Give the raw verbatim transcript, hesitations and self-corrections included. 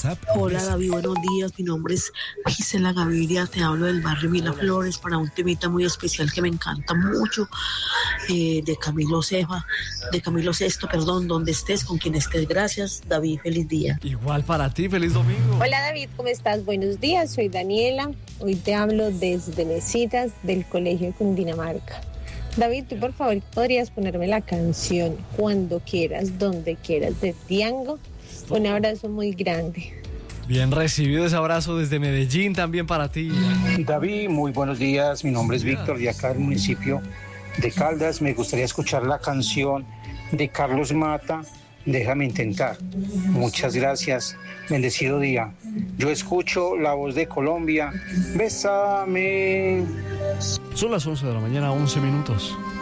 WhatsApp. Hola David, buenos días, mi nombre es Gisela Gaviria, te hablo del barrio Miraflores para un temita muy especial que me encanta mucho, eh, de Camilo Ceja, de Camilo Sesto, perdón, donde estés, con quien estés, gracias David, feliz día. Igual para ti, feliz domingo. Hola David, ¿cómo estás? Buenos días, soy Daniela, hoy te hablo desde Mesitas del Colegio de Cundinamarca. David, tú por favor podrías ponerme la canción Cuando Quieras, Donde Quieras de Tiango. Un abrazo muy grande. Bien recibido ese abrazo desde Medellín también para ti. David, muy buenos días. Mi nombre es Víctor, de acá del municipio de Caldas. Me gustaría escuchar la canción de Carlos Mata, Déjame Intentar. Muchas gracias. Bendecido día. Yo escucho La Voz de Colombia. Bésame. Son las once de la mañana, once minutos.